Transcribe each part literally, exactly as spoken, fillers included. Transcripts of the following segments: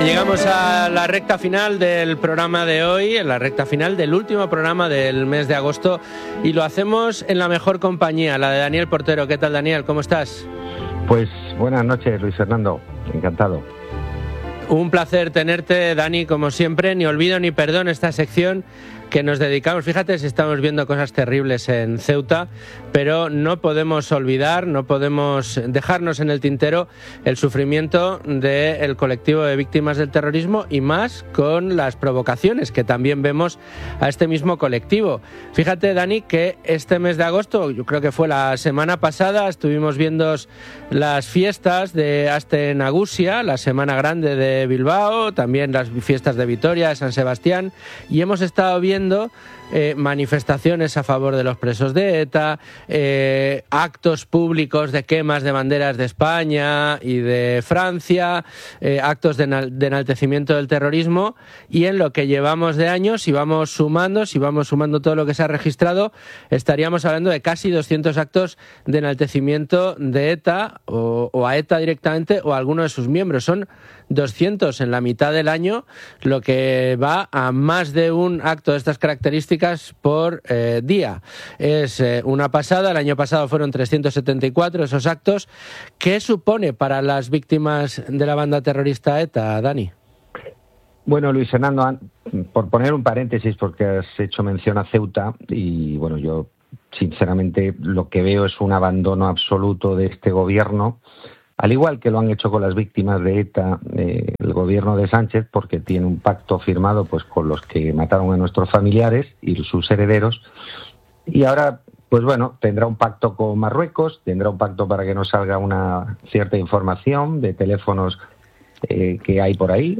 Llegamos a la recta final del programa de hoy, en la recta final del último programa del mes de agosto, y lo hacemos en la mejor compañía, la de Daniel Portero. ¿Qué tal, Daniel? ¿Cómo estás? Pues buenas noches, Luis Fernando. Encantado. Un placer tenerte, Dani, como siempre. Ni olvido ni perdón esta sección que nos dedicamos. Fíjate si estamos viendo cosas terribles en Ceuta, pero no podemos olvidar, no podemos dejarnos en el tintero el sufrimiento del colectivo de víctimas del terrorismo, y más con las provocaciones que también vemos a este mismo colectivo. Fíjate, Dani, que este mes de agosto, yo creo que fue la semana pasada, estuvimos viendo las fiestas de Aste Nagusia, la Semana Grande de Bilbao, también las fiestas de Vitoria, de San Sebastián, y hemos estado viendo Eh, manifestaciones a favor de los presos de ETA, eh, actos públicos de quemas de banderas de España y de Francia, eh, actos de, enal- de enaltecimiento del terrorismo, y en lo que llevamos de años, si vamos sumando, si vamos sumando todo lo que se ha registrado, estaríamos hablando de casi doscientos actos de enaltecimiento de ETA o, o a ETA directamente o a alguno de sus miembros. Son doscientos en la mitad del año, lo que va a más de un acto de estas características por eh, día. Es eh, una pasada. El año pasado fueron trescientos setenta y cuatro esos actos. ¿Qué supone para las víctimas de la banda terrorista ETA, Dani? Bueno, Luis Fernando, por poner un paréntesis, porque has hecho mención a Ceuta, y bueno, yo sinceramente lo que veo es un abandono absoluto de este gobierno, al igual que lo han hecho con las víctimas de ETA, eh, el gobierno de Sánchez, porque tiene un pacto firmado pues con los que mataron a nuestros familiares y sus herederos, y ahora, pues bueno, tendrá un pacto con Marruecos, tendrá un pacto para que nos salga una cierta información de teléfonos eh, que hay por ahí,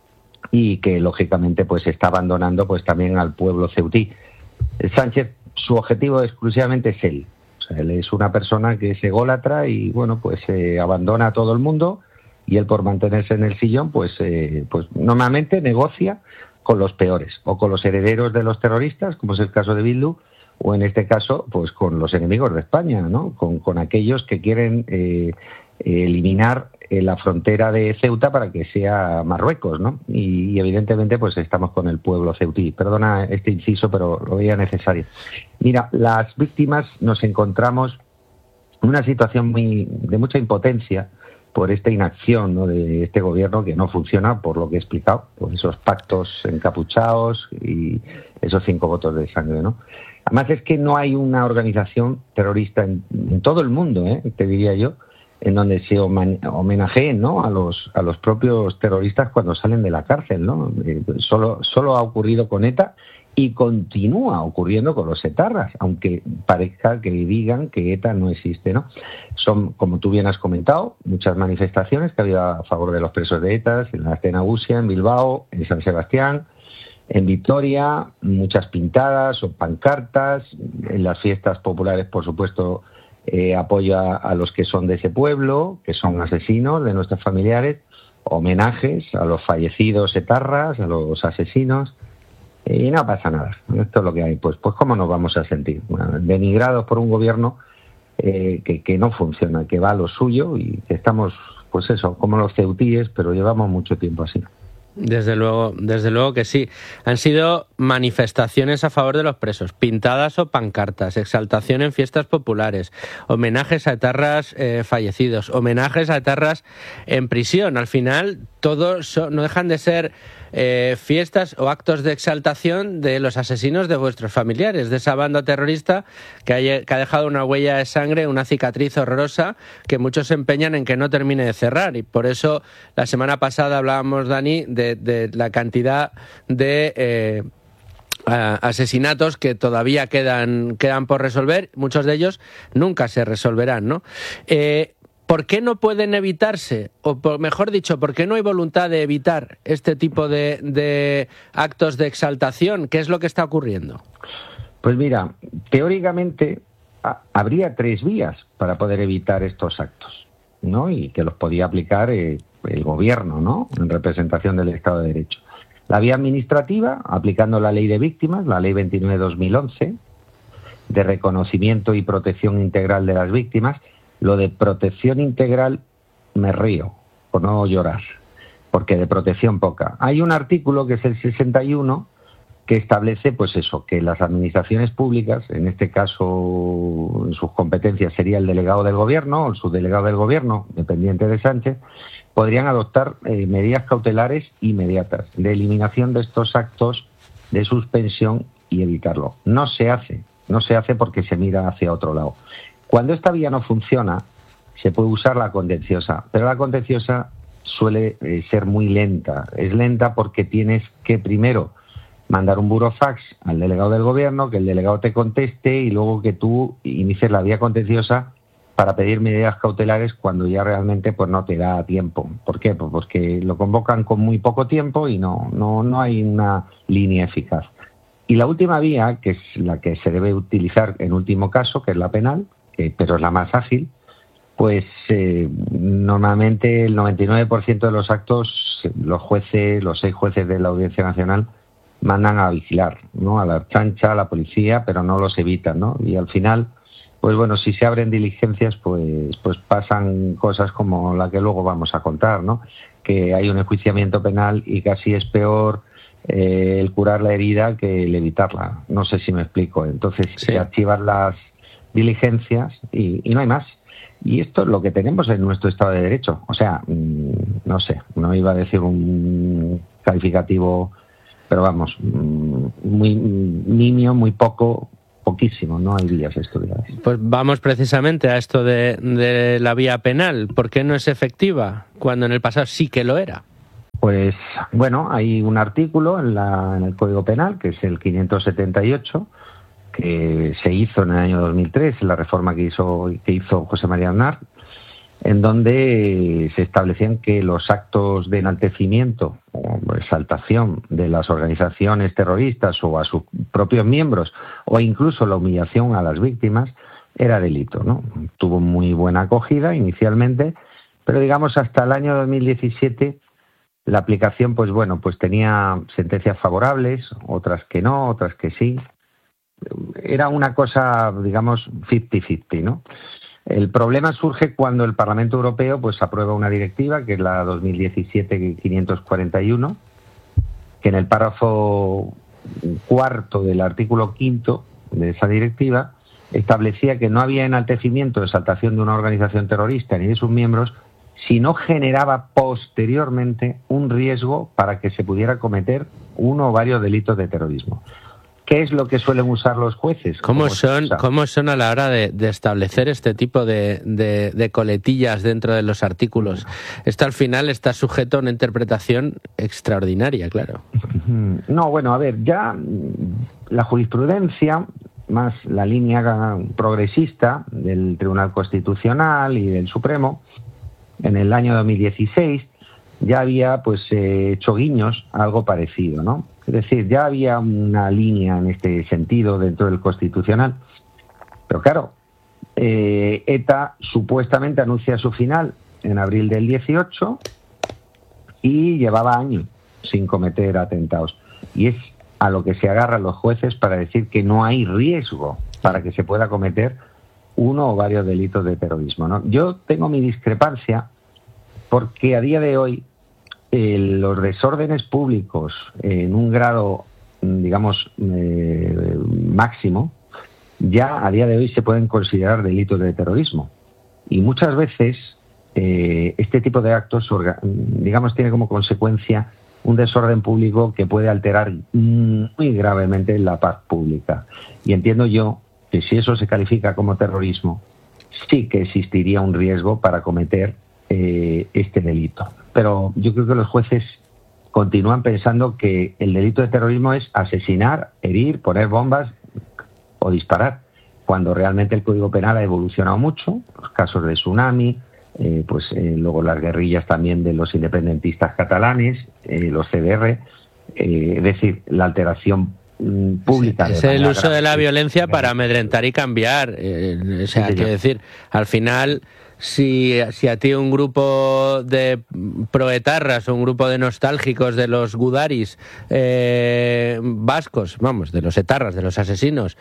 y que lógicamente pues está abandonando pues también al pueblo ceutí. Sánchez, su objetivo exclusivamente es él. Él es una persona que es ególatra y, bueno, pues eh, abandona a todo el mundo, y él, por mantenerse en el sillón, pues, eh, pues normalmente negocia con los peores, o con los herederos de los terroristas, como es el caso de Bildu, o en este caso, pues con los enemigos de España, ¿no? Con, con aquellos que quieren eh, eliminar eh, la frontera de Ceuta para que sea Marruecos, ¿no? Y, y evidentemente, pues estamos con el pueblo ceutí. Perdona este inciso, pero lo veía necesario. Mira, las víctimas nos encontramos en una situación muy de mucha impotencia por esta inacción, ¿no?, de este gobierno, que no funciona, por lo que he explicado, por esos pactos encapuchados y esos cinco votos de sangre, ¿no? Además, es que no hay una organización terrorista en, en todo el mundo, ¿eh?, te diría yo, en donde se homenajeen, ¿no?, a los a los propios terroristas cuando salen de la cárcel, ¿no? Eh, solo solo ha ocurrido con ETA, y continúa ocurriendo con los etarras, aunque parezca que digan que ETA no existe, ¿no? Son, como tú bien has comentado, muchas manifestaciones que ha habido a favor de los presos de ETA, en la Aste Nagusia, en Bilbao, en San Sebastián, en Vitoria, muchas pintadas o pancartas, en las fiestas populares, por supuesto, eh, apoyo a, a los que son de ese pueblo, que son asesinos de nuestros familiares, homenajes a los fallecidos etarras, a los asesinos. Y no pasa nada. Esto es lo que hay. Pues, pues ¿cómo nos vamos a sentir? Bueno, denigrados por un gobierno eh, que, que no funciona, que va a lo suyo, y que estamos, pues eso, como los ceutíes, pero llevamos mucho tiempo así. Desde luego, desde luego que sí. Han sido manifestaciones a favor de los presos, pintadas o pancartas, exaltación en fiestas populares, homenajes a etarras eh, fallecidos, homenajes a etarras en prisión. Al final, todos so, no dejan de ser eh, fiestas o actos de exaltación de los asesinos de vuestros familiares, de esa banda terrorista que ha, que ha dejado una huella de sangre, una cicatriz horrorosa, que muchos se empeñan en que no termine de cerrar. Y por eso la semana pasada hablábamos, Dani, de, de la cantidad de eh, asesinatos que todavía quedan, quedan por resolver. Muchos de ellos nunca se resolverán, ¿no? Eh, ¿Por qué no pueden evitarse? O por, mejor dicho, ¿por qué no hay voluntad de evitar este tipo de, de actos de exaltación? ¿Qué es lo que está ocurriendo? Pues mira, teóricamente a, habría tres vías para poder evitar estos actos, ¿no? Y que los podía aplicar eh, el gobierno, ¿no?, en representación del Estado de Derecho. La vía administrativa, aplicando la ley de víctimas, la ley veintinueve barra dos mil once, de reconocimiento y protección integral de las víctimas. Lo de protección integral me río, por no llorar. porque de protección poca. Hay un artículo que es el sesenta y uno que establece, pues eso, que las administraciones públicas, en este caso en sus competencias sería el delegado del gobierno o el subdelegado del gobierno, dependiente de Sánchez, podrían adoptar eh, medidas cautelares inmediatas de eliminación de estos actos de suspensión y evitarlo. No se hace, no se hace porque se mira hacia otro lado. Cuando esta vía no funciona, se puede usar la contenciosa, pero la contenciosa suele eh, ser muy lenta. Es lenta porque tienes que primero mandar un burofax al delegado del gobierno, que el delegado te conteste y luego que tú inicies la vía contenciosa para pedir medidas cautelares cuando ya realmente pues no te da tiempo. ¿Por qué? Pues porque lo convocan con muy poco tiempo y no, no, no hay una línea eficaz. Y la última vía, que es la que se debe utilizar en último caso, que es la penal, eh, pero es la más ágil, pues eh, normalmente el noventa y nueve por ciento de los actos, los jueces, los seis jueces de la Audiencia Nacional, mandan a vigilar, ¿no? A la chancha, a la policía, pero no los evitan, ¿no? Y al final, pues bueno, si se abren diligencias, pues pues pasan cosas como la que luego vamos a contar, ¿no? Que hay un enjuiciamiento penal y casi es peor eh, el curar la herida que el evitarla. No sé si me explico. Entonces sí. Se archivan las diligencias y, y no hay más. Y esto es lo que tenemos en nuestro Estado de Derecho. O sea, mmm, no sé, no iba a decir un calificativo, pero vamos, muy nimio, muy poco, poquísimo, no hay vías estudiadas. Pues vamos precisamente a esto de, de la vía penal. ¿Por qué no es efectiva cuando en el pasado sí que lo era? Pues bueno, hay un artículo en, la, en el Código Penal, que es el quinientos setenta y ocho, que se hizo en el año dos mil tres, en la reforma que hizo, que hizo José María Aznar, en donde se establecían que los actos de enaltecimiento o exaltación de las organizaciones terroristas o a sus propios miembros o incluso la humillación a las víctimas era delito, ¿no? Tuvo muy buena acogida inicialmente, pero digamos hasta el año dos mil diecisiete la aplicación, pues bueno, pues tenía sentencias favorables, otras que no, otras que sí. Era una cosa, digamos, cincuenta cincuenta, ¿no? El problema surge cuando el Parlamento Europeo pues aprueba una directiva, que es la dos mil diecisiete quinientos cuarenta y uno, que en el párrafo cuarto del artículo quinto de esa directiva establecía que no había enaltecimiento o exaltación de una organización terrorista ni de sus miembros si no generaba posteriormente un riesgo para que se pudiera cometer uno o varios delitos de terrorismo. ¿Qué es lo que suelen usar los jueces? ¿Cómo son, ¿Cómo son a la hora de, de establecer este tipo de, de, de coletillas dentro de los artículos? Esto al final está sujeto a una interpretación extraordinaria, claro. No, bueno, a ver, ya la jurisprudencia, más la línea progresista del Tribunal Constitucional y del Supremo, en el año dos mil dieciséis ya había pues eh, hecho guiños a algo parecido, ¿no? Es decir, ya había una línea en este sentido dentro del Constitucional. Pero claro, eh, ETA supuestamente anuncia su final en abril del dieciocho y llevaba años sin cometer atentados. Y es a lo que se agarran los jueces para decir que no hay riesgo para que se pueda cometer uno o varios delitos de terrorismo, ¿no? Yo tengo mi discrepancia porque a día de hoy eh, los desórdenes públicos en un grado, digamos, eh, máximo, ya a día de hoy se pueden considerar delitos de terrorismo. Y muchas veces eh, este tipo de actos, digamos, tiene como consecuencia un desorden público que puede alterar muy gravemente la paz pública. Y entiendo yo que si eso se califica como terrorismo, sí que existiría un riesgo para cometer eh, este delito. Pero yo creo que los jueces continúan pensando que el delito de terrorismo es asesinar, herir, poner bombas o disparar, cuando realmente el Código Penal ha evolucionado mucho, los casos de tsunami, eh, pues eh, luego las guerrillas también de los independentistas catalanes, eh, los C D R, eh, es decir, la alteración pública. Es el uso de la violencia para amedrentar y cambiar. Eh, o sea, quiero decir, al final si, si a ti un grupo de proetarras o un grupo de nostálgicos de los gudaris eh, vascos, vamos, de los etarras, de los asesinos,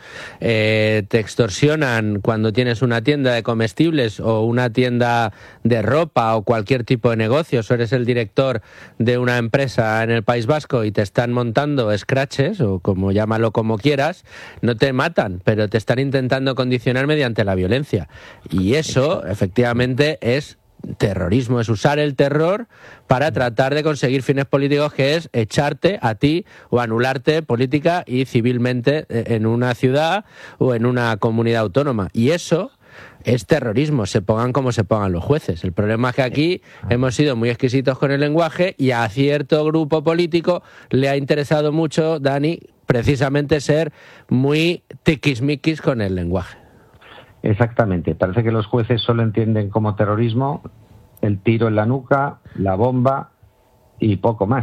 eh, te extorsionan cuando tienes una tienda de comestibles o una tienda de ropa o cualquier tipo de negocios, o eres el director de una empresa en el País Vasco y te están montando scratches, o como llámalo como quieras, no te matan, pero te están intentando condicionar mediante la violencia. Y eso, efectivamente, es terrorismo, es usar el terror para tratar de conseguir fines políticos, que es echarte a ti o anularte política y civilmente en una ciudad o en una comunidad autónoma. Y eso es terrorismo, se pongan como se pongan los jueces. El problema es que aquí hemos sido muy exquisitos con el lenguaje y a cierto grupo político le ha interesado mucho, Dani, precisamente ser muy tiquismiquis con el lenguaje. Exactamente. Parece que los jueces solo entienden como terrorismo el tiro en la nuca, la bomba y poco más.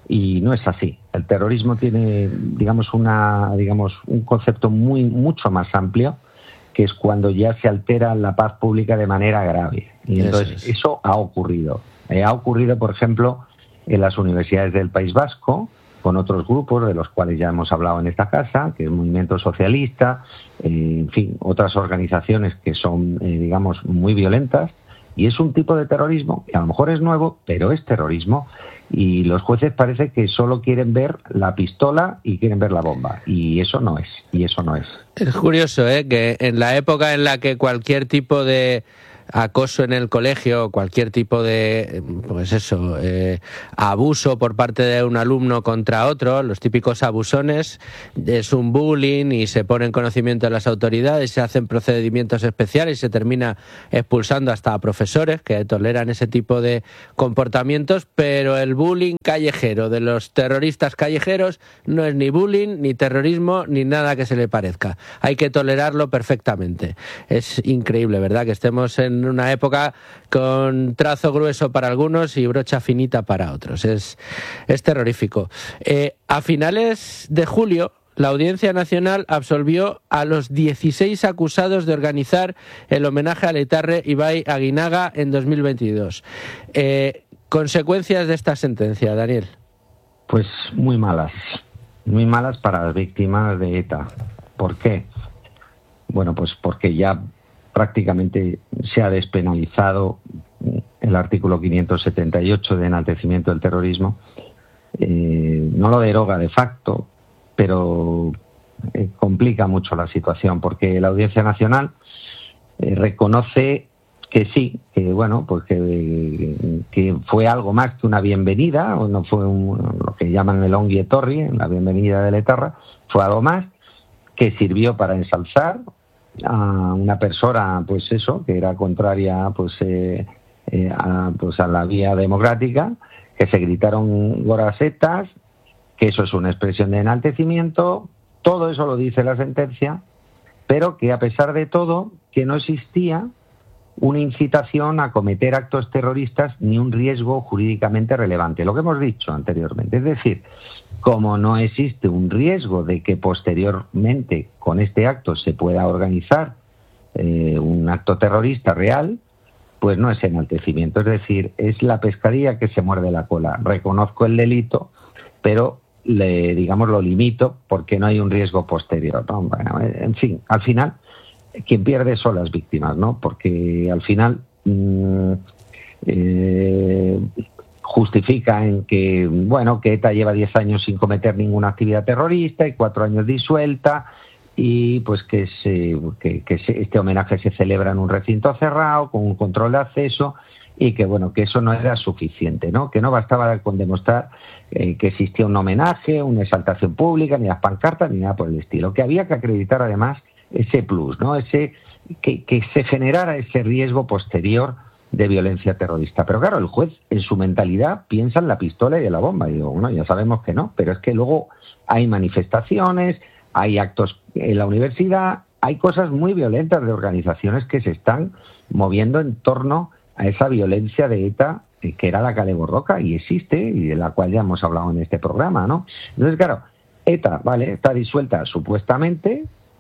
Y no es así. El terrorismo tiene, digamos, una, digamos, un concepto muy, mucho más amplio, que es cuando ya se altera la paz pública de manera grave. Y entonces eso, es. eso ha ocurrido. Eh, ha ocurrido, por ejemplo, en las universidades del País Vasco, con otros grupos de los cuales ya hemos hablado en esta casa, que es el Movimiento Socialista, eh, en fin, otras organizaciones que son, eh, digamos, muy violentas, y es un tipo de terrorismo que a lo mejor es nuevo, pero es terrorismo, y los jueces parece que solo quieren ver la pistola y quieren ver la bomba, y eso no es, y eso no es. Es curioso, ¿eh?, que en la época en la que cualquier tipo de acoso en el colegio, cualquier tipo de, pues eso, eh, abuso por parte de un alumno contra otro, los típicos abusones, es un bullying y se pone en conocimiento de las autoridades, se hacen procedimientos especiales y se termina expulsando hasta a profesores que toleran ese tipo de comportamientos, pero el bullying callejero de los terroristas callejeros no es ni bullying, ni terrorismo, ni nada que se le parezca. Hay que tolerarlo perfectamente. Es increíble, ¿verdad?, que estemos en una época con trazo grueso para algunos y brocha finita para otros. Es, es terrorífico. Eh, a finales de julio, la Audiencia Nacional absolvió a los dieciséis acusados de organizar el homenaje al etarre Ibai Aguinaga en dos mil veintidós. Eh, ¿Consecuencias de esta sentencia, Daniel? Pues muy malas. Muy malas para las víctimas de ETA. ¿Por qué? Bueno, pues porque ya prácticamente se ha despenalizado el artículo quinientos setenta y ocho de enaltecimiento del terrorismo. Eh, no lo deroga de facto, pero eh, complica mucho la situación, porque la Audiencia Nacional eh, reconoce que sí, que bueno, pues que, que fue algo más que una bienvenida, o no fue un, lo que llaman el ongi etorri, la bienvenida del etarra, fue algo más que sirvió para ensalzar a una persona, pues eso, que era contraria, pues, eh, eh, a, pues a la vía democrática, que se gritaron gorasetas, que eso es una expresión de enaltecimiento. Todo eso lo dice la sentencia, pero que a pesar de todo, que no existía una incitación a cometer actos terroristas ni un riesgo jurídicamente relevante, lo que hemos dicho anteriormente. Es decir, como no existe un riesgo de que posteriormente con este acto se pueda organizar eh, un acto terrorista real, pues no es enaltecimiento. Es decir, es la pescadilla que se muerde la cola. Reconozco el delito, pero le, digamos, lo limito porque no hay un riesgo posterior, ¿no? Bueno, en fin, al final quien pierde son las víctimas, ¿no? Porque al final mmm, eh, justifica en que, bueno, que ETA lleva diez años sin cometer ninguna actividad terrorista y cuatro años disuelta, y pues que, se, que, que se, este homenaje se celebra en un recinto cerrado con un control de acceso, y que bueno, que eso no era suficiente, ¿no? Que no bastaba con demostrar eh, que existía un homenaje, una exaltación pública, ni las pancartas, ni nada por el estilo, que había que acreditar además ese plus, ¿no? Ese que, que se generara ese riesgo posterior de violencia terrorista. Pero claro, el juez en su mentalidad piensa en la pistola y en la bomba. Y digo, bueno, ya sabemos que no, pero es que luego hay manifestaciones, hay actos en la universidad, hay cosas muy violentas de organizaciones que se están moviendo en torno a esa violencia de ETA, que era la Kale Borroka, y existe, y de la cual ya hemos hablado en este programa, ¿no? Entonces, claro, ETA, vale, está disuelta supuestamente,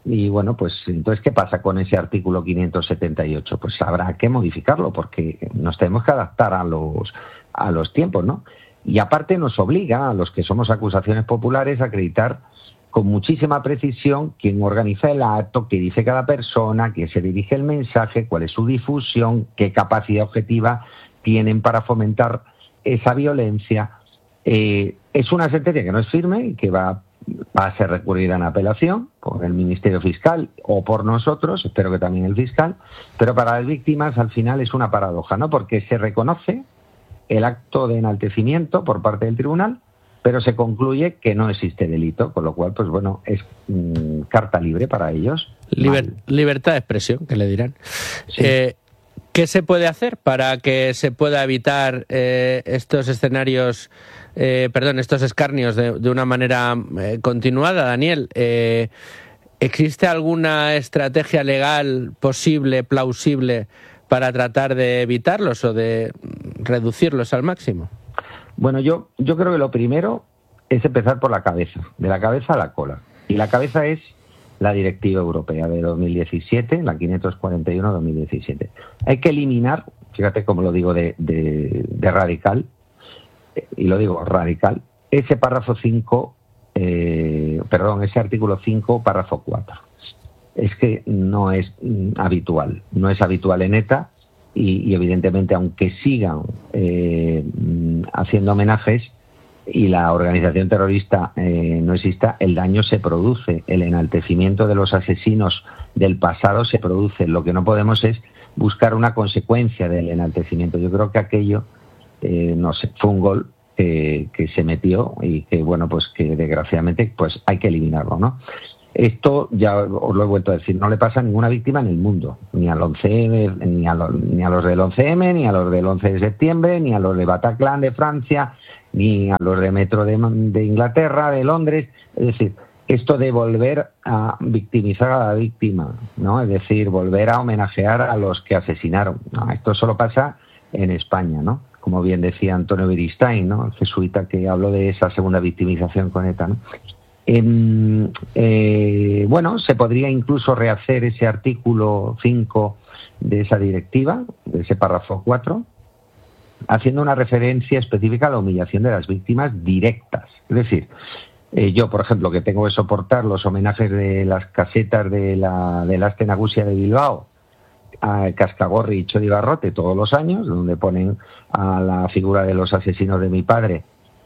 Y bueno, pues entonces, ¿qué pasa con ese artículo quinientos setenta y ocho? Pues habrá que modificarlo porque nos tenemos que adaptar a los, a los tiempos, ¿no? Y aparte nos obliga a los que somos acusaciones populares a acreditar con muchísima precisión quién organiza el acto, qué dice cada persona, quién se dirige el mensaje, cuál es su difusión, qué capacidad objetiva tienen para fomentar esa violencia. Eh, es una sentencia que no es firme y que va, va a ser recurrida en apelación por el Ministerio Fiscal o por nosotros, espero que también el fiscal, pero para las víctimas al final es una paradoja, ¿no? Porque se reconoce el acto de enaltecimiento por parte del tribunal, pero se concluye que no existe delito, con lo cual, pues bueno, es mmm, carta libre para ellos. Liber, libertad de expresión, que le dirán. Sí. Eh, ¿Qué se puede hacer para que se pueda evitar eh, estos escenarios, eh, perdón, estos escarnios de, de una manera eh, continuada, Daniel? Eh, ¿Existe alguna estrategia legal posible, plausible, para tratar de evitarlos o de reducirlos al máximo? Bueno, yo, yo creo que lo primero es empezar por la cabeza, de la cabeza a la cola. Y la cabeza es la Directiva Europea de dos mil diecisiete, la quinientos cuarenta y uno de dos mil diecisiete. Hay que eliminar, fíjate cómo lo digo de, de, de radical, y lo digo radical, ese párrafo cinco, eh, perdón, ese artículo cinco, párrafo cuatro. Es que no es mm, habitual, no es habitual en ETA y, y evidentemente aunque sigan eh, haciendo homenajes y la organización terrorista eh, no exista, el daño se produce, el enaltecimiento de los asesinos del pasado se produce. Lo que no podemos es buscar una consecuencia del enaltecimiento. Yo creo que aquello, eh, no sé, fue un gol eh, que se metió y que, bueno, pues que desgraciadamente pues hay que eliminarlo, ¿no? Esto, ya os lo he vuelto a decir, no le pasa a ninguna víctima en el mundo, ni al once eme, ni a, lo, ni a los del once eme, ni a los del once de septiembre, ni a los de Bataclan de Francia, ni a los de Metro de, de Inglaterra, de Londres. Es decir, esto de volver a victimizar a la víctima, ¿no? Es decir, volver a homenajear a los que asesinaron. No, esto solo pasa en España, ¿no? Como bien decía Antonio Beristain, ¿no? El jesuita que habló de esa segunda victimización con ETA, ¿no? Eh, eh, bueno, se podría incluso rehacer ese artículo cinco de esa directiva, de ese párrafo cuatro, haciendo una referencia específica a la humillación de las víctimas directas. Es decir, eh, yo, por ejemplo, que tengo que soportar los homenajes de las casetas de la del Aste Nagusia de Bilbao, a Cascagorri y Txori Barrote todos los años, donde ponen a la figura de los asesinos de mi padre,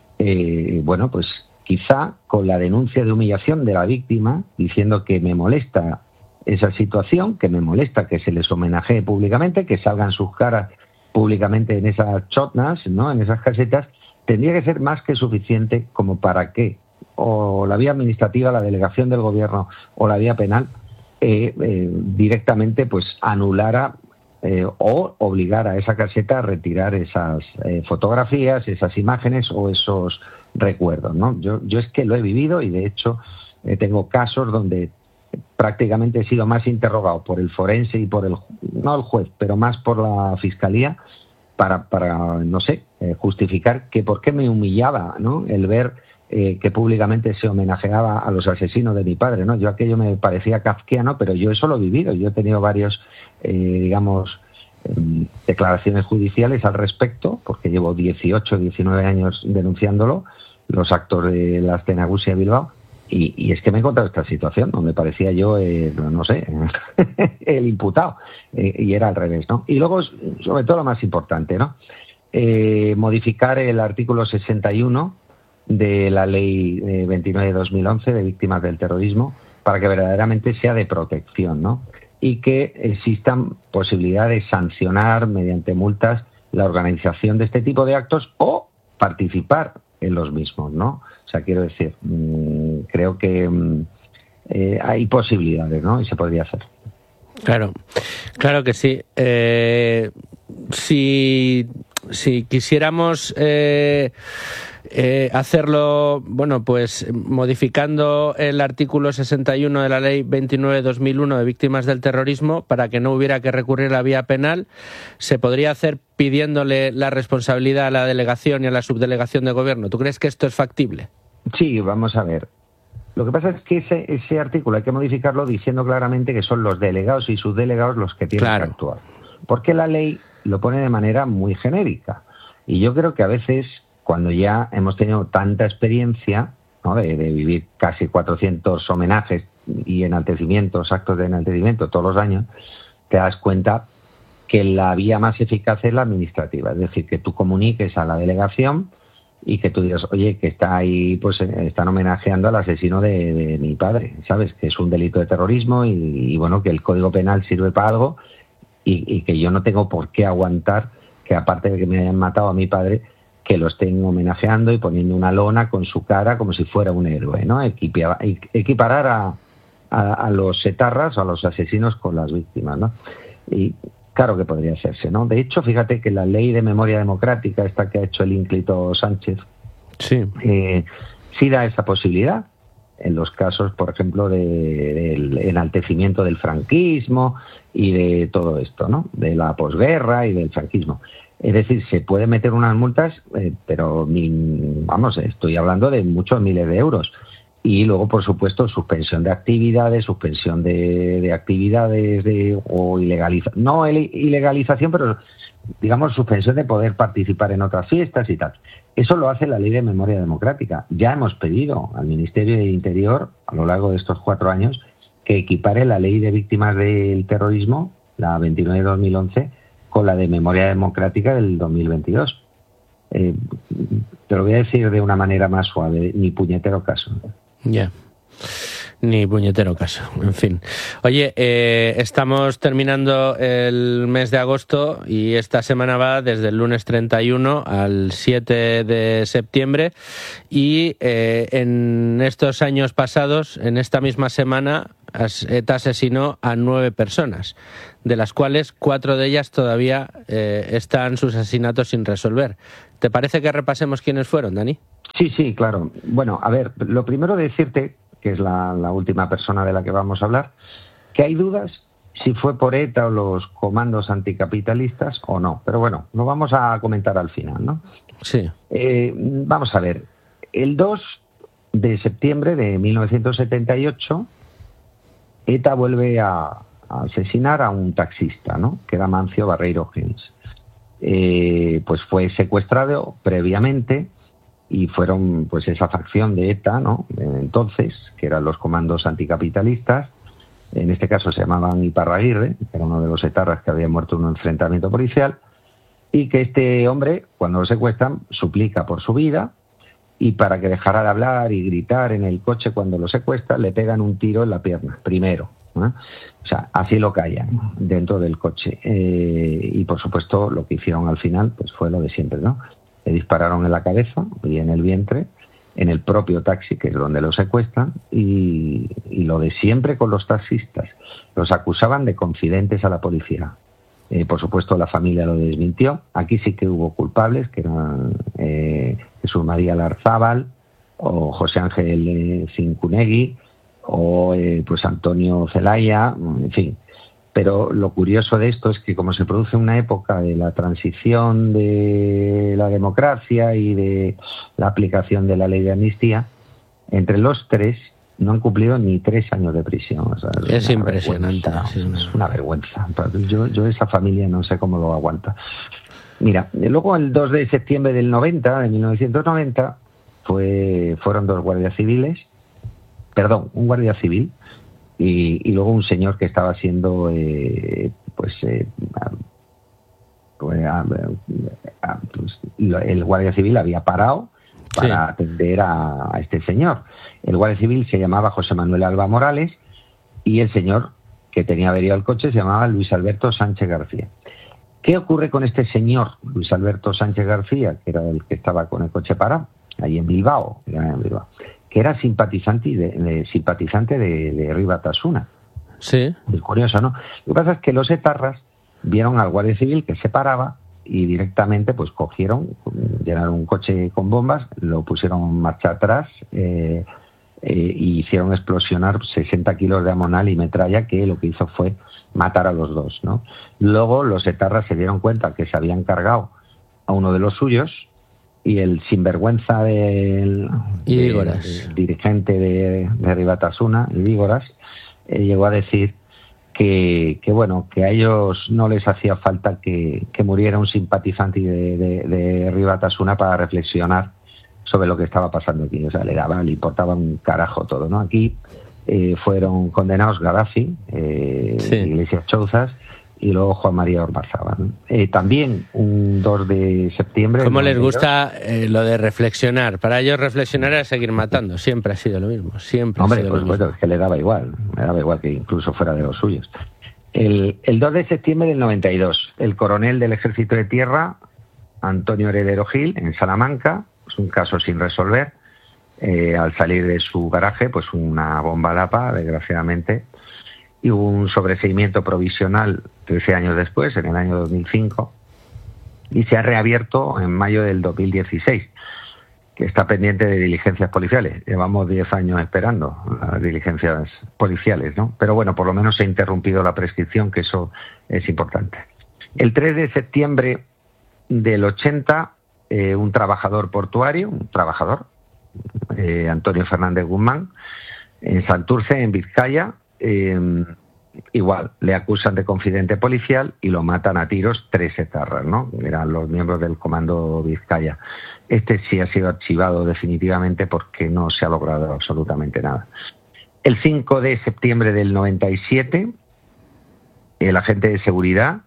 eh, bueno, pues quizá con la denuncia de humillación de la víctima, diciendo que me molesta esa situación, que me molesta que se les homenajee públicamente, que salgan sus caras públicamente en esas chotnas, ¿no? En esas casetas, tendría que ser más que suficiente como para que o la vía administrativa, la delegación del gobierno o la vía penal eh, eh, directamente pues anulara eh, o obligara a esa caseta a retirar esas eh, fotografías, esas imágenes o esos recuerdos, ¿no? Yo, yo es que lo he vivido y de hecho eh, tengo casos donde prácticamente he sido más interrogado por el forense y por el, no el juez, pero más por la fiscalía para, para no sé, eh, justificar que por qué me humillaba, ¿no? El ver eh, que públicamente se homenajeaba a los asesinos de mi padre, ¿no? Yo aquello me parecía kafkiano, pero yo eso lo he vivido. Yo he tenido varios, eh, digamos, eh, declaraciones judiciales al respecto, porque llevo dieciocho, diecinueve años denunciándolo, los actos de la Aste Nagusia de Bilbao. Y, y es que me he encontrado esta situación donde parecía yo, eh, no sé, el imputado, eh, y era al revés, ¿no? Y luego, sobre todo lo más importante, ¿no? Eh, modificar el artículo sesenta y uno de la Ley eh, veintinueve de dos mil once de víctimas del terrorismo para que verdaderamente sea de protección, ¿no? Y que existan posibilidades de sancionar mediante multas la organización de este tipo de actos o participar en los mismos, ¿no? O sea, quiero decir, mmm, creo que mmm, eh, hay posibilidades, ¿no? Y se podría hacer. Claro, claro que sí. Eh, si, si quisiéramos eh, eh, hacerlo, bueno, pues modificando el artículo sesenta y uno de la Ley veintinueve de dos mil uno de víctimas del terrorismo para que no hubiera que recurrir a la vía penal, se podría hacer pidiéndole la responsabilidad a la delegación y a la subdelegación de gobierno. ¿Tú crees que esto es factible? Sí, vamos a ver. Lo que pasa es que ese, ese artículo hay que modificarlo diciendo claramente que son los delegados y subdelegados los que tienen claro. que actuar. Porque la ley lo pone de manera muy genérica. Y yo creo que a veces, cuando ya hemos tenido tanta experiencia, ¿no?, de, de vivir casi cuatrocientos homenajes y enaltecimientos, actos de enaltecimiento todos los años, te das cuenta que la vía más eficaz es la administrativa. Es decir, que tú comuniques a la delegación y que tú digas, oye, que está ahí, pues están homenajeando al asesino de, de mi padre, ¿sabes? Que es un delito de terrorismo y, y bueno, que el Código Penal sirve para algo y, y que yo no tengo por qué aguantar que, aparte de que me hayan matado a mi padre, que lo estén homenajeando y poniendo una lona con su cara como si fuera un héroe, ¿no? Equipar, equiparar a, a, a los etarras o a los asesinos con las víctimas, ¿no? Y claro que podría hacerse, ¿no? De hecho, fíjate que la ley de memoria democrática, esta que ha hecho el ínclito Sánchez, sí, eh, sí da esa posibilidad en los casos, por ejemplo, de, del enaltecimiento del franquismo y de todo esto, ¿no? De la posguerra y del franquismo. Es decir, se puede meter unas multas, eh, pero ni, vamos, estoy hablando de muchos miles de euros. Y luego, por supuesto, suspensión de actividades, suspensión de, de actividades de, o ilegalización, no ilegalización, pero digamos suspensión de poder participar en otras fiestas y tal. Eso lo hace la Ley de Memoria Democrática. Ya hemos pedido al Ministerio de Interior, a lo largo de estos cuatro años, que equipare la Ley de Víctimas del Terrorismo, la veintinueve de dos mil once, con la de Memoria Democrática del dos mil veintidós. Eh, te lo voy a decir de una manera más suave, ni puñetero caso. Ya, yeah. Ni puñetero caso, en fin. Oye, eh, estamos terminando el mes de agosto y esta semana va desde el lunes treinta y uno al siete de septiembre y eh, en estos años pasados, en esta misma semana, ETA asesinó a nueve personas, de las cuales cuatro de ellas todavía eh, están sus asesinatos sin resolver. ¿Te parece que repasemos quiénes fueron, Dani? Sí, sí, claro. Bueno, a ver, lo primero decirte, que es la, la última persona de la que vamos a hablar, que hay dudas si fue por ETA o los comandos anticapitalistas o no. Pero bueno, lo vamos a comentar al final, ¿no? Sí. Eh, vamos a ver. El dos de septiembre de mil novecientos setenta y ocho, ETA vuelve a, a asesinar a un taxista, ¿no?, que era Mancio Barreiro Gens. Eh, pues fue secuestrado previamente y fueron, pues, esa facción de ETA, ¿no?, entonces, que eran los comandos anticapitalistas, en este caso se llamaban Iparraguirre, que era uno de los etarras que había muerto en un enfrentamiento policial, y que este hombre, cuando lo secuestran, suplica por su vida, y para que dejara de hablar y gritar en el coche cuando lo secuestran, le pegan un tiro en la pierna, primero, ¿no? O sea, así lo callan dentro del coche. Eh, y, por supuesto, lo que hicieron al final pues fue lo de siempre, ¿no? Le dispararon en la cabeza y en el vientre, en el propio taxi, que es donde lo secuestran, y, y lo de siempre con los taxistas. Los acusaban de confidentes a la policía. Eh, por supuesto, la familia lo desmintió. Aquí sí que hubo culpables, que eran eh, Jesús María Larzábal o José Ángel eh, Cincunegui o eh, pues Antonio Zelaya, en fin. Pero lo curioso de esto es que, como se produce una época de la transición de la democracia y de la aplicación de la ley de amnistía, entre los tres no han cumplido ni tres años de prisión. O sea, es es impresionante. Sí, es una vergüenza. Yo, yo esa familia no sé cómo lo aguanta. Mira, luego el dos de septiembre del noventa, de mil novecientos noventa, fue, fueron dos guardias civiles, perdón, un guardia civil, y, y luego un señor que estaba siendo, eh, pues, eh, pues, pues, el guardia civil había parado para sí. atender a, a este señor. El guardia civil se llamaba José Manuel Alba Morales y el señor que tenía averiado el coche se llamaba Luis Alberto Sánchez García. ¿Qué ocurre con este señor, Luis Alberto Sánchez García, que era el que estaba con el coche parado, ahí en Bilbao, en Bilbao, que era simpatizante de, de, simpatizante de, de Rui Batasuna? Sí. Es curioso, ¿no? Lo que pasa es que los etarras vieron al guardia civil que se paraba y directamente pues cogieron, llenaron un coche con bombas, lo pusieron en marcha atrás eh, eh, y hicieron explosionar sesenta kilos de amonal y metralla, que lo que hizo fue matar a los dos, ¿no? Luego los etarras se dieron cuenta que se habían cargado a uno de los suyos y el sinvergüenza del, del dirigente de, de Ribatasuna, Idígoras, eh, llegó a decir que, que bueno, que a ellos no les hacía falta que, que muriera un simpatizante de, de, de Ribatasuna para reflexionar sobre lo que estaba pasando aquí. O sea, le daba, le importaba un carajo todo, ¿no? Aquí eh, fueron condenados Gaddafi, eh, sí. Iglesias Chouzas y luego Juan María Ormazábal, ¿no? Eh, también un dos de septiembre... ¿Cómo les gusta eh, lo de reflexionar? Para ellos reflexionar era seguir matando. Siempre ha sido lo mismo. Siempre Hombre, ha sido por lo supuesto, mismo. Es que le daba igual. Le daba igual que incluso fuera de los suyos. El, el dos de septiembre del noventa y dos, el coronel del Ejército de Tierra, Antonio Heredero Gil, en Salamanca, es un caso sin resolver. Eh, al salir de su garaje, pues una bomba lapa, desgraciadamente, y hubo un sobreseimiento provisional trece años después, en el año dos mil cinco, y se ha reabierto en mayo del dos mil dieciséis, que está pendiente de diligencias policiales. Llevamos diez años esperando las diligencias policiales, ¿no? Pero bueno, por lo menos se ha interrumpido la prescripción, que eso es importante. El tres de septiembre del ochenta, eh, un trabajador portuario, un trabajador, eh, Antonio Fernández Guzmán, en Santurce, en Vizcaya, eh, igual, le acusan de confidente policial y lo matan a tiros tres etarras, ¿no? Eran los miembros del Comando Vizcaya. Este sí ha sido archivado definitivamente porque no se ha logrado absolutamente nada. El cinco de septiembre del noventa y siete, el agente de seguridad,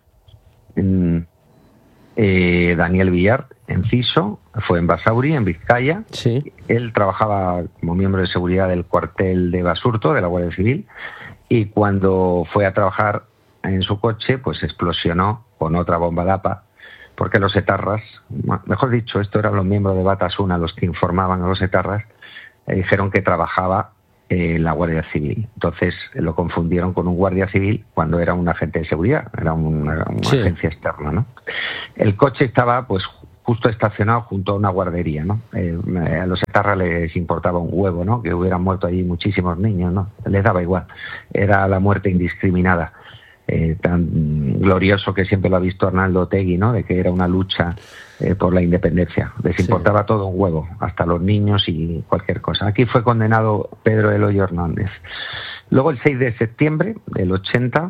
eh, Daniel Villar, Enciso, fue en Basauri, en Vizcaya. Sí. Él trabajaba como miembro de seguridad del cuartel de Basurto, de la Guardia Civil, y cuando fue a trabajar en su coche, pues explosionó con otra bomba lapa, porque los etarras, mejor dicho, estos eran los miembros de Batasuna los que informaban a los etarras, eh, dijeron que trabajaba en la Guardia Civil. Entonces lo confundieron con un guardia civil cuando era un agente de seguridad, era una, una sí. agencia externa, ¿no? El coche estaba, pues, justo estacionado junto a una guardería, ¿no? Eh, a los etarras les importaba un huevo, ¿no? Que hubieran muerto allí muchísimos niños, ¿no? Les daba igual. Era la muerte indiscriminada. Eh, tan glorioso que siempre lo ha visto Arnaldo Otegi, ¿no? De que era una lucha eh, por la independencia. Les importaba sí. todo un huevo, hasta los niños y cualquier cosa. Aquí fue condenado Pedro Eloyo Hernández. Luego, el seis de septiembre del ochenta,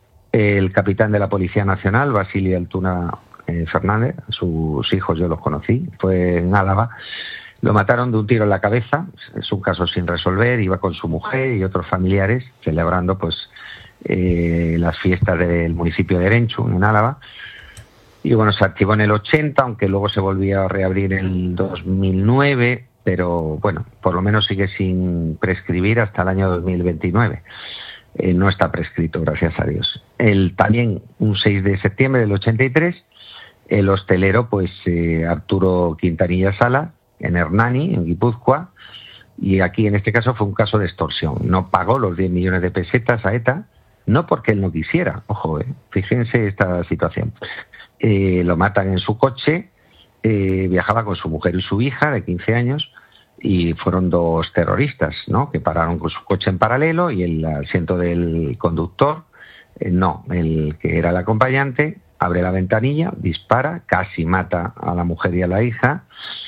el capitán de la Policía Nacional, Basilio Altuna Fernández, sus hijos yo los conocí, fue en Álava, lo mataron de un tiro en la cabeza, es un caso sin resolver, iba con su mujer y otros familiares celebrando pues eh, las fiestas del municipio de Erenchu, en Álava, y bueno, se activó en el ochenta, aunque luego se volvió a reabrir en el dos mil nueve, pero bueno, por lo menos sigue sin prescribir hasta el año dos mil veintinueve. Eh, no está prescrito, gracias a Dios. El, también un seis de septiembre del ochenta y tres, el hostelero, pues eh, Arturo Quintanilla Sala, en Hernani, en Guipúzcoa, y aquí en este caso fue un caso de extorsión. No pagó los diez millones de pesetas a ETA, no porque él no quisiera, ojo, eh, fíjense esta situación. Eh, lo matan en su coche, eh, viajaba con su mujer y su hija de quince años, y fueron dos terroristas, ¿no? Que pararon con su coche en paralelo y el asiento del conductor, eh, no, el que era el acompañante, abre la ventanilla, dispara, casi mata a la mujer y a la hija,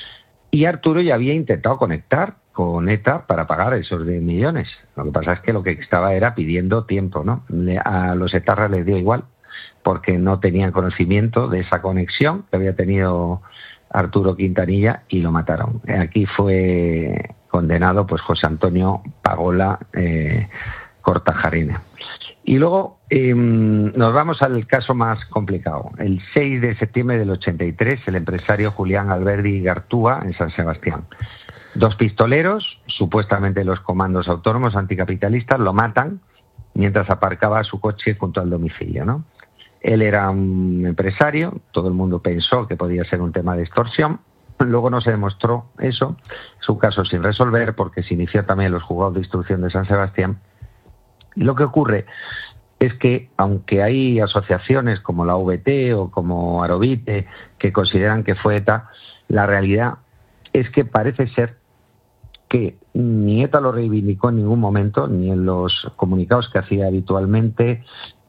y Arturo ya había intentado conectar con ETA para pagar esos diez millones. Lo que pasa es que lo que estaba era pidiendo tiempo, ¿no? A los etarras les dio igual, porque no tenían conocimiento de esa conexión que había tenido Arturo Quintanilla y lo mataron. Aquí fue condenado pues José Antonio Pagola eh, Cortajarena. Y luego eh, nos vamos al caso más complicado. El seis de septiembre del ochenta y tres, el empresario Julián Alberdi Gartúa, en San Sebastián. Dos pistoleros, supuestamente los comandos autónomos anticapitalistas, lo matan mientras aparcaba su coche junto al domicilio, ¿no? Él era un empresario, todo el mundo pensó que podía ser un tema de extorsión. Luego no se demostró eso, es un caso sin resolver porque se inició también en los juzgados de instrucción de San Sebastián. Y lo que ocurre es que, aunque hay asociaciones como la V T o como Arovite que consideran que fue ETA, la realidad es que parece ser que ni ETA lo reivindicó en ningún momento, ni en los comunicados que hacía habitualmente,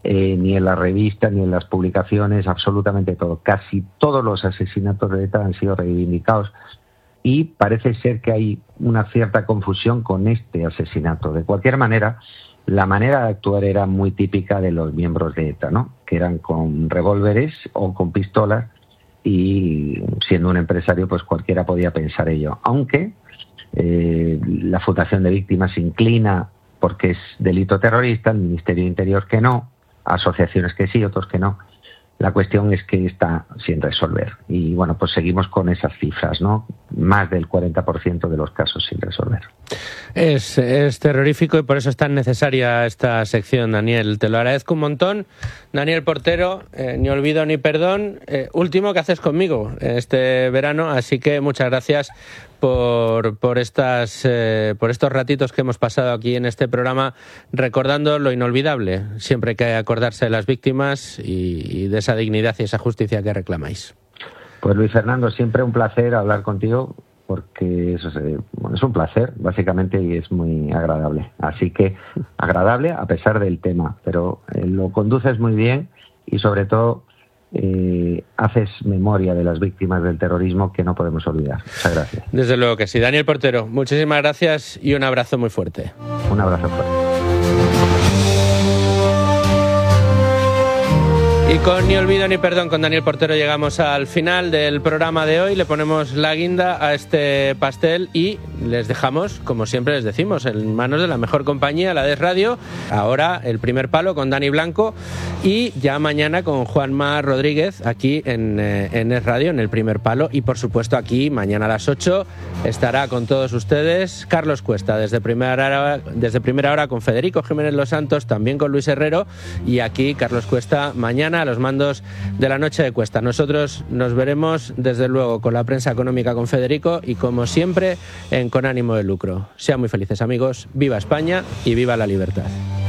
eh, ni en las revistas, ni en las publicaciones, absolutamente todo. Casi todos los asesinatos de ETA han sido reivindicados y parece ser que hay una cierta confusión con este asesinato. De cualquier manera, la manera de actuar era muy típica de los miembros de ETA, ¿no? Que eran con revólveres o con pistolas, y siendo un empresario pues cualquiera podía pensar ello, aunque eh, la Fundación de Víctimas se inclina porque es delito terrorista, el Ministerio de Interior que no, asociaciones que sí, otros que no. La cuestión es que está sin resolver y bueno, pues seguimos con esas cifras, ¿no? Más del cuarenta por ciento de los casos sin resolver. Es, es terrorífico y por eso es tan necesaria esta sección, Daniel. Te lo agradezco un montón. Daniel Portero, eh, ni olvido ni perdón. Eh, último que haces conmigo este verano, así que muchas gracias por, por, estas, eh, por estos ratitos que hemos pasado aquí en este programa recordando lo inolvidable. Siempre hay que acordarse de las víctimas y, y de esa dignidad y esa justicia que reclamáis. Pues Luis Fernando, siempre un placer hablar contigo, porque eso es, bueno, es un placer, básicamente, y es muy agradable. Así que, agradable a pesar del tema, pero eh, lo conduces muy bien y, sobre todo, eh, haces memoria de las víctimas del terrorismo que no podemos olvidar. Muchas gracias. Desde luego que sí. Daniel Portero, muchísimas gracias y un abrazo muy fuerte. Un abrazo fuerte. Y con Ni olvido ni perdón con Daniel Portero llegamos al final del programa de hoy. Le ponemos la guinda a este pastel y les dejamos, como siempre les decimos, en manos de la mejor compañía, la de Radio. Ahora el primer palo con Dani Blanco y ya mañana con Juanma Rodríguez aquí en, eh, en Es Radio, en el primer palo. Y por supuesto aquí mañana a las ocho estará con todos ustedes Carlos Cuesta desde primera hora, desde primera hora con Federico Jiménez Los Santos, también con Luis Herrero, y aquí Carlos Cuesta mañana a los mandos de la noche de Cuesta. Nosotros nos veremos desde luego con la prensa económica con Federico y como siempre en Con ánimo de lucro. Sean muy felices amigos, viva España y viva la libertad.